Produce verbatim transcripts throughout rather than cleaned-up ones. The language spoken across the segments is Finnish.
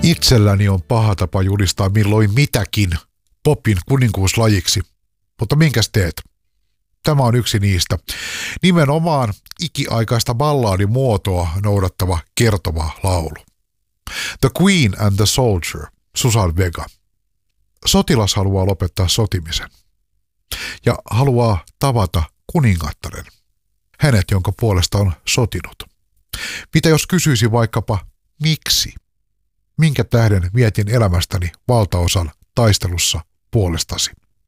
Itselläni on paha tapa julistaa milloin mitäkin popin kuninkuuslajiksi, mutta minkäs teet? Tämä on yksi niistä. Nimenomaan ikiaikaista ballaadimuotoa noudattava kertova laulu. The Queen and the Soldier, Suzanne Vega. Sotilas haluaa lopettaa sotimisen ja haluaa tavata kuningattaren, hänet jonka puolesta on sotinut. Mitä jos kysyisi vaikkapa miksi? Minkä tähden vietin elämästäni valtaosan taistelussa puolestasi?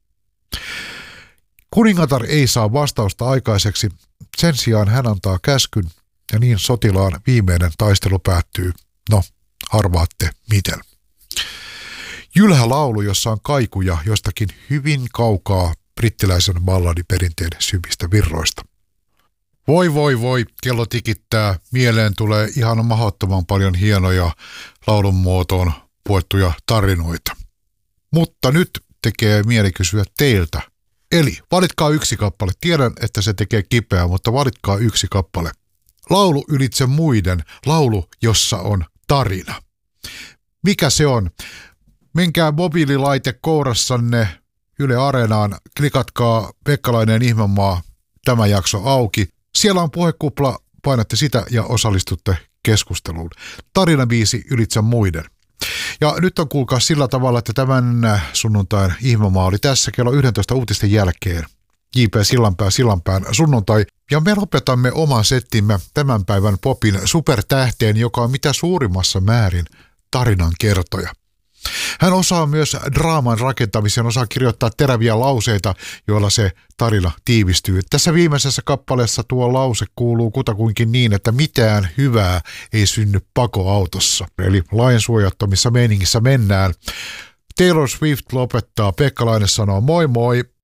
Kuningatar ei saa vastausta aikaiseksi, sen sijaan hän antaa käskyn ja niin sotilaan viimeinen taistelu päättyy. No, arvaatte miten. Jylhä laulu, jossa on kaikuja jostakin hyvin kaukaa brittiläisen balladiperinteen syvistä virroista. Voi voi voi, kello tikittää, mieleen tulee ihan mahdottoman paljon hienoja laulun muotoon puettuja tarinoita. Mutta nyt tekee mieli kysyä teiltä. Eli valitkaa yksi kappale. Tiedän, että se tekee kipeää, mutta valitkaa yksi kappale. Laulu ylitse muiden, laulu, jossa on tarina. Mikä se on? Menkää mobiililaite kourassanne Yle Areenaan, klikatkaa Pekkalainen Ihmemaa, tämä jakso auki. Siellä on puhekupla, painatte sitä ja osallistutte keskusteluun. Tarinabiisi ylitse muiden. Ja nyt on kuulkaa sillä tavalla, että tämän sunnuntain Ihmemaa oli tässä kello yksitoista uutisten jälkeen. J P Sillanpää Sillanpään sunnuntai. Ja me lopetamme oman settimme tämän päivän popin supertähteen, joka on mitä suurimmassa määrin tarinan kertoja. Hän osaa myös draaman rakentamisen, osaa kirjoittaa teräviä lauseita, joilla se tarina tiivistyy. Tässä viimeisessä kappaleessa tuo lause kuuluu kutakuinkin niin, että mitään hyvää ei synny pakoautossa. Eli lain suojattomissa meiningissä mennään. Taylor Swift lopettaa, Pekkalainen sanoo moi moi.